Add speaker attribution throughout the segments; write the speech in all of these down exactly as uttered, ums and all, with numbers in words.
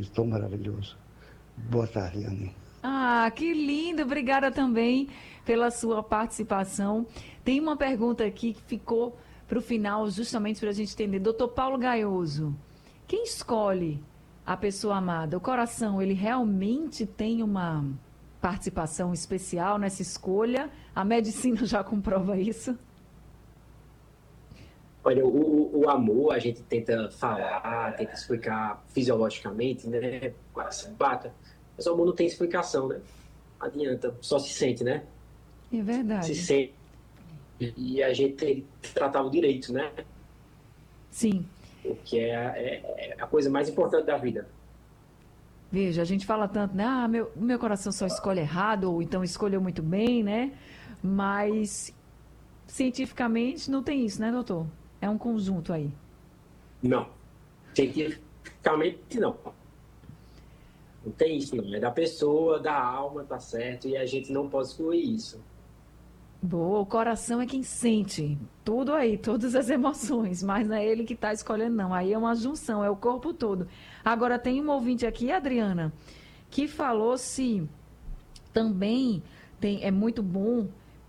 Speaker 1: tão maravilhoso. Boa tarde, Anny.
Speaker 2: Ah, que lindo! Obrigada também pela sua participação. Tem uma pergunta aqui que ficou para o final, justamente para a gente entender. doutor Paulo Gaioso, quem escolhe a pessoa amada? O coração, ele realmente tem uma participação especial nessa escolha? A medicina já comprova isso?
Speaker 3: Olha, o, o amor, a gente tenta falar, tenta explicar fisiologicamente, né? O coração bata, mas o amor não tem explicação, né? Não adianta, só se sente, né?
Speaker 2: É verdade.
Speaker 3: Se sente. E a gente tem que tratar o direito, né?
Speaker 2: Sim.
Speaker 3: O que é, é, é a coisa mais importante da vida.
Speaker 2: Veja, a gente fala tanto, né? Ah, meu, meu coração só escolhe errado, ou então escolheu muito bem, né? Mas cientificamente não tem isso, né, doutor? É um conjunto aí.
Speaker 3: Não. Cientificamente, não. Não tem isso, não. É da pessoa, da alma, tá certo? E a gente não pode excluir isso.
Speaker 2: Boa, o coração é quem sente tudo aí, todas as emoções, mas não é ele que está escolhendo, não. Aí é uma junção, é o corpo todo. Agora, tem um ouvinte aqui, Adriana, que falou se também tem, é muito bom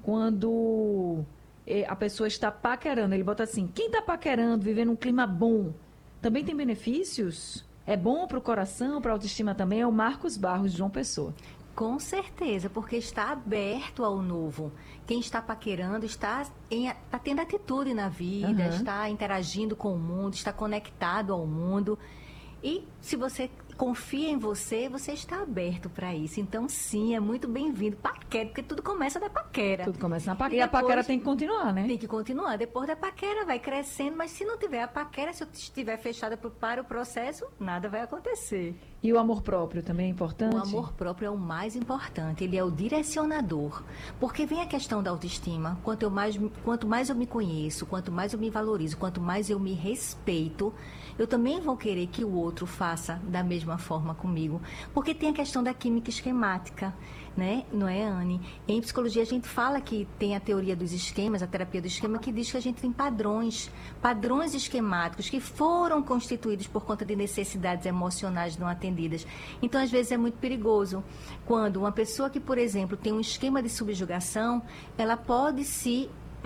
Speaker 2: quando a pessoa está paquerando. Ele bota assim, quem está paquerando, vivendo um clima bom, também tem benefícios? É bom para o coração, para a autoestima também? É o Marcos Barros de João Pessoa.
Speaker 4: Com certeza, porque está aberto ao novo. Quem está paquerando está, em, está tendo atitude na vida, uhum. está interagindo com o mundo, está conectado ao mundo. E se você confia em você, você está aberto para isso. Então, sim, é muito bem-vindo. Paquera, porque tudo começa da paquera.
Speaker 2: Tudo começa na paquera. E, e a paquera tem que continuar, né?
Speaker 4: Tem que continuar. Depois da paquera vai crescendo, mas se não tiver a paquera, se eu estiver fechada para o processo, nada vai acontecer.
Speaker 2: E o amor próprio também é importante?
Speaker 4: O amor próprio é o mais importante, ele é o direcionador. Porque vem a questão da autoestima. Quanto, eu mais, quanto mais eu me conheço, quanto mais eu me valorizo, quanto mais eu me respeito, eu também vou querer que o outro faça da mesma forma comigo. Porque tem a questão da química esquemática, né? Não é, Anny? Em psicologia a gente fala que tem a teoria dos esquemas, a terapia do esquema, que diz que a gente tem padrões, padrões esquemáticos que foram constituídos por conta de necessidades emocionais não atendidas. Então, às vezes é muito perigoso quando uma pessoa que, por exemplo, tem um esquema de subjugação, ela pode se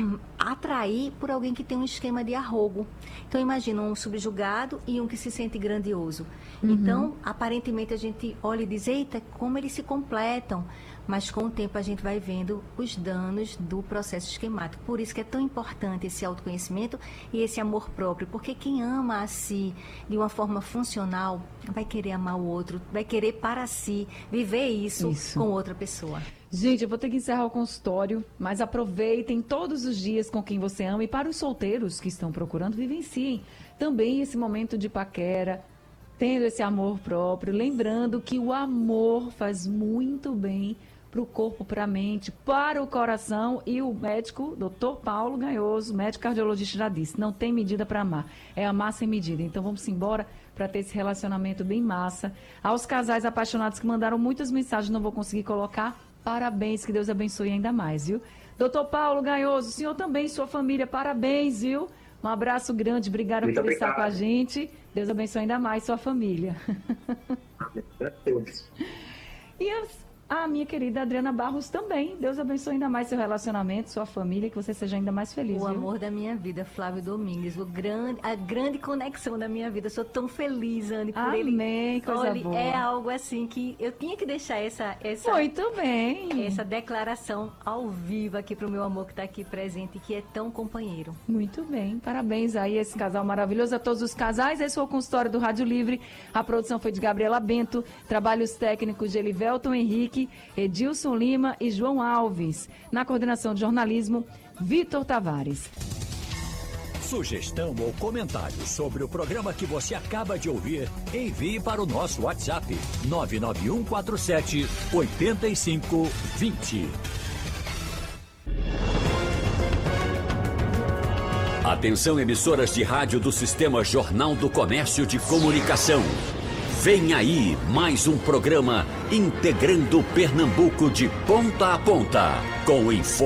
Speaker 4: atrair por alguém que tem um esquema de arrogo. Então, imagina um subjugado e um que se sente grandioso. Uhum. Então, aparentemente, a gente olha e diz, eita, como eles se completam. Mas, com o tempo, a gente vai vendo os danos do processo esquemático. Por isso que é tão importante esse autoconhecimento e esse amor próprio. Porque quem ama a si de uma forma funcional vai querer amar o outro, vai querer para si viver isso, isso. com outra pessoa.
Speaker 2: Gente, eu vou ter que encerrar o consultório, mas aproveitem todos os dias com quem você ama. E para os solteiros que estão procurando, vivenciem também esse momento de paquera, tendo esse amor próprio, lembrando que o amor faz muito bem para o corpo, para a mente, para o coração. E o médico, doutor Paulo Gaioso, médico cardiologista, já disse, não tem medida para amar, é amar sem medida. Então vamos embora para ter esse relacionamento bem massa. Aos casais apaixonados que mandaram muitas mensagens, não vou conseguir colocar, parabéns, que Deus abençoe ainda mais, viu? doutor Paulo Gaioso, o senhor também, sua família, parabéns, viu? Um abraço grande, obrigado por obrigado. estar com a gente. Deus abençoe ainda mais sua família. E as... a minha querida Adriana Barros também. Deus abençoe ainda mais seu relacionamento, sua família, que você seja ainda mais feliz.
Speaker 4: O
Speaker 2: viu?
Speaker 4: amor da minha vida, Flávio Domingues, o grande, a grande conexão da minha vida. Eu sou tão feliz, Anny, por
Speaker 2: Amém,
Speaker 4: ele.
Speaker 2: Amém, coisa
Speaker 4: Olha,
Speaker 2: boa.
Speaker 4: É algo assim que eu tinha que deixar essa, essa,
Speaker 2: Muito bem.
Speaker 4: essa declaração ao vivo aqui para o meu amor que está aqui presente, que é tão companheiro.
Speaker 2: Muito bem, parabéns aí a esse casal maravilhoso, a todos os casais. Esse foi o consultório do Rádio Livre. A produção foi de Gabriela Bento, trabalhos técnicos de Elivelton Henrique, Edilson Lima e João Alves. Na coordenação de jornalismo, Vitor Tavares.
Speaker 5: Sugestão ou comentário sobre o programa que você acaba de ouvir, envie para o nosso WhatsApp nove nove um quatro sete oito cinco dois zero. Atenção, emissoras de rádio do Sistema Jornal do Comércio de Comunicação. Vem aí mais um programa integrando Pernambuco de ponta a ponta, com informações.